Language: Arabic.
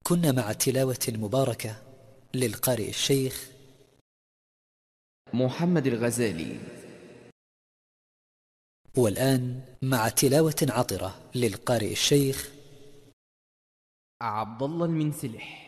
كنا مع تلاوة مباركة للقارئ الشيخ محمد الغزالي. والآن مع تلاوة عطرة للقارئ الشيخ عبد الله المنسلح.